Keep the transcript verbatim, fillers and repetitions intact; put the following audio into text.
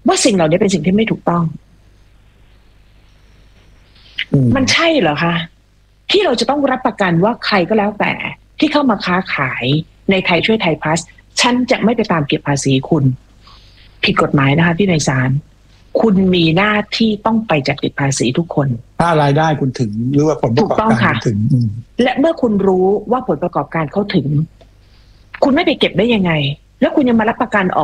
ว่าสิ่งเหล่านี้เป็นสิ่งที่ไม่ถูกต้องมันใช่เหรอคะที่เราจะต้องรับประกันว่าใครก็แล้วแต่ที่เข้ามาค้าขายในไทยช่วยไทยพลัสฉันจะไม่ไปตามเก็บภาษีคุณผิดกฎหมายนะคะพี่ไพศาลคุณมีหน้าที่ต้องไปจัดเก็บภาษีทุกคนถ้ารายได้คุณถึงหรือว่าผลประกอบการถึงและเมื่อคุณรู้ว่าผลประกอบการเขาถึงคุณไม่ไปเก็บได้ยังไงแล้วคุณยังมารับประกันออก